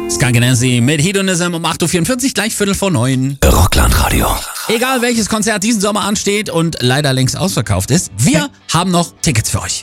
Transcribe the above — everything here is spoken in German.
Skunk Nancy mit Hedonism um 8.44 Uhr, gleich 8:45. Rockland-Radio. Egal welches Konzert diesen Sommer ansteht und leider längst ausverkauft ist, wir haben noch Tickets für euch.